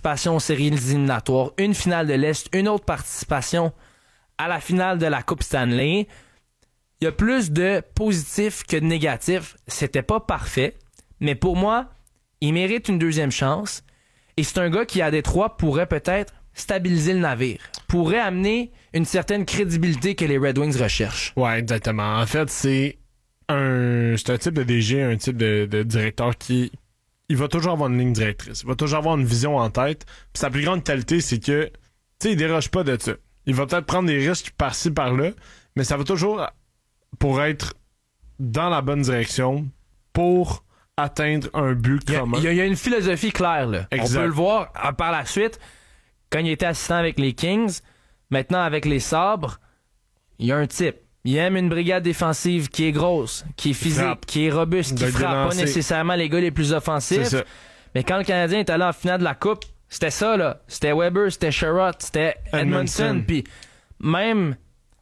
participation aux séries éliminatoires, une finale de l'Est, une autre participation à la finale de la Coupe Stanley. Il y a plus de positifs que de négatifs. C'était pas parfait, mais pour moi, il mérite une deuxième chance. Et c'est un gars qui, à Détroit, pourrait peut-être stabiliser le navire, pourrait amener une certaine crédibilité que les Red Wings recherchent. Ouais, exactement. En fait, c'est un type de DG, un type de directeur qui il va toujours avoir une ligne directrice. Il va toujours avoir une vision en tête. Puis sa plus grande qualité, c'est que, tu sais, il déroge pas de ça. Il va peut-être prendre des risques par-ci, par-là, mais ça va toujours pour être dans la bonne direction pour atteindre un but commun. Il y a une philosophie claire, là. Exact. On peut le voir par la suite, quand il était assistant avec les Kings, maintenant avec les Sabres, il y a un type. Il aime une brigade défensive qui est grosse, qui est physique, qui est robuste, qui frappe pas nécessairement les gars les plus offensifs. Mais quand le Canadien est allé en finale de la Coupe, c'était ça, là. C'était Weber, c'était Sherratt, c'était Edmondson. Puis même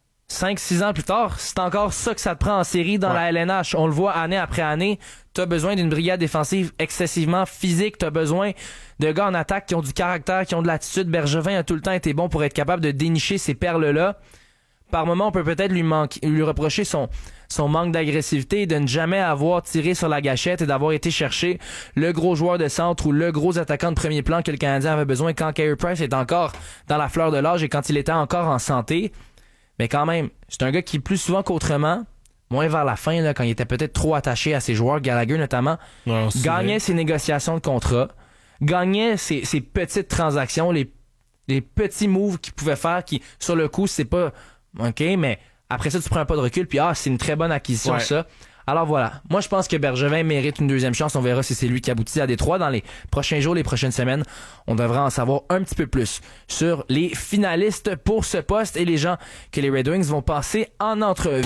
5-6 ans plus tard, c'est encore ça que ça te prend en série dans la LNH. On le voit année après année. T'as besoin d'une brigade défensive excessivement physique. T'as besoin de gars en attaque qui ont du caractère, qui ont de l'attitude. Bergevin a tout le temps été bon pour être capable de dénicher ces perles-là. Par moment, on peut peut-être lui reprocher son manque d'agressivité, de ne jamais avoir tiré sur la gâchette et d'avoir été chercher le gros joueur de centre ou le gros attaquant de premier plan que le Canadien avait besoin quand Carey Price est encore dans la fleur de l'âge et quand il était encore en santé. Mais quand même, c'est un gars qui, plus souvent qu'autrement, moins vers la fin, là, quand il était peut-être trop attaché à ses joueurs, Gallagher notamment, gagnait ses négociations de contrat, gagnait ses petites transactions, les petits moves qu'il pouvait faire qui, sur le coup, c'est pas... OK, mais après ça, tu prends un pas de recul, puis c'est une très bonne acquisition, ça. Alors voilà. Moi, je pense que Bergevin mérite une deuxième chance. On verra si c'est lui qui aboutit à Détroit. Dans les prochains jours, les prochaines semaines, on devrait en savoir un petit peu plus sur les finalistes pour ce poste et les gens que les Red Wings vont passer en entrevue.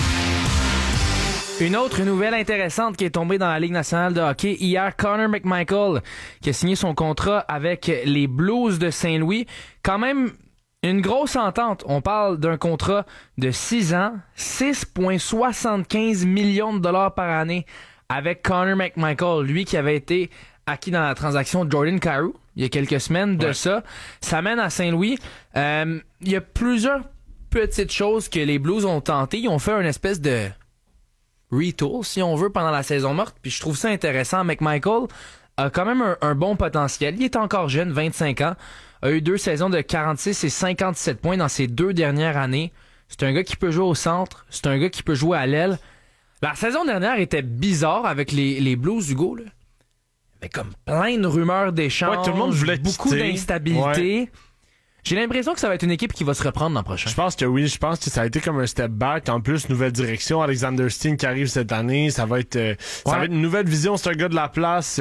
Une autre nouvelle intéressante qui est tombée dans la Ligue nationale de hockey hier, Connor McMichael, qui a signé son contrat avec les Blues de Saint-Louis. Quand même, une grosse entente. On parle d'un contrat de 6 ans, 6,75 millions de dollars par année avec Connor McMichael, lui qui avait été acquis dans la transaction de Jordan Kyrou il y a quelques semaines de ça. Ça mène à Saint-Louis. Il y a plusieurs petites choses que les Blues ont tenté. Ils ont fait une espèce de retool, si on veut, pendant la saison morte. Puis je trouve ça intéressant. McMichael a quand même un bon potentiel. Il est encore jeune, 25 ans. A eu 2 saisons de 46 et 57 points dans ses 2 dernières années. C'est un gars qui peut jouer au centre. C'est un gars qui peut jouer à l'aile. La saison dernière était bizarre avec les Blues, Hugo. Là. Il y avait comme plein de rumeurs d'échanges. Tout le monde voulait beaucoup d'instabilité. J'ai l'impression que ça va être une équipe qui va se reprendre l'an prochain. Je pense que oui. Je pense que ça a été comme un step back. En plus, nouvelle direction. Alexander Steen qui arrive cette année. Ça va être une nouvelle vision. C'est un gars de la place.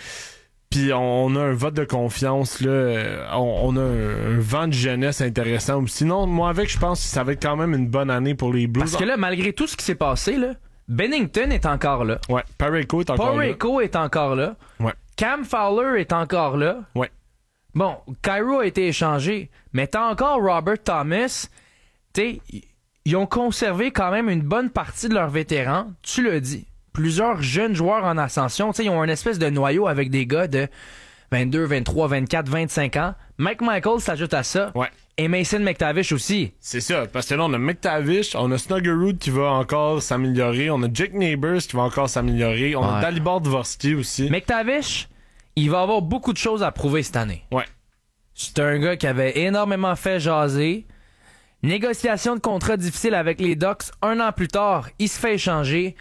Puis on a un vote de confiance, là. On a un vent de jeunesse intéressant. Sinon, moi, je pense que ça va être quand même une bonne année pour les Blues. Parce que là, malgré tout ce qui s'est passé, là, Bennington est encore là. Ouais. Parayko est encore là. Parayko est encore là. Ouais. Cam Fowler est encore là. Ouais. Bon, Kyrou a été échangé, mais t'as encore Robert Thomas. T'sais, ils ont conservé quand même une bonne partie de leurs vétérans. Tu l'as dit. Plusieurs jeunes joueurs en ascension. T'sais, ils ont une espèce de noyau avec des gars de 22, 23, 24, 25 ans. McMichael s'ajoute à ça. Ouais. Et Mason McTavish aussi. C'est ça, parce que là, on a McTavish, on a Snuggerud qui va encore s'améliorer, on a Jake Neighbors qui va encore s'améliorer, on a Dalibor Dvorsky aussi. McTavish, il va avoir beaucoup de choses à prouver cette année. Ouais. C'est un gars qui avait énormément fait jaser. Négociation de contrat difficile avec les Ducks. 1 an plus tard, il se fait échanger.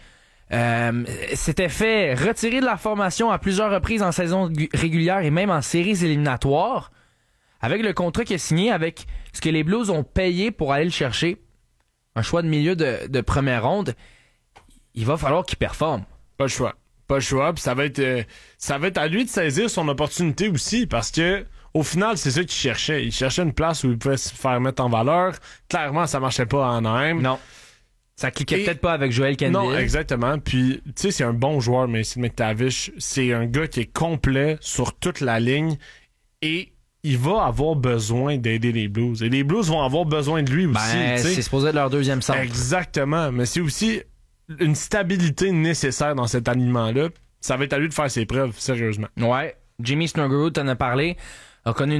S'était fait retirer de la formation à plusieurs reprises en saison régulière et même en séries éliminatoires. Avec le contrat qu'il a signé, avec ce que les Blues ont payé pour aller le chercher, un choix de milieu de première ronde, il va falloir qu'il performe. Pas le choix. Puis ça va être à lui de saisir son opportunité aussi, parce que au final, c'est ça qu'il cherchait. Il cherchait une place où il pouvait se faire mettre en valeur. Clairement, ça marchait pas en Anaheim. Non. Ça cliquait peut-être pas avec Joel Kenville. Non, exactement. Puis, tu sais, c'est un bon joueur, mais McTavish, c'est un gars qui est complet sur toute la ligne et il va avoir besoin d'aider les Blues. Et les Blues vont avoir besoin de lui aussi. C'est supposé être leur deuxième centre. Exactement. Mais c'est aussi une stabilité nécessaire dans cet alignement-là. Ça va être à lui de faire ses preuves, sérieusement. Ouais. Jimmy Snuggerud t'en a parlé. A connu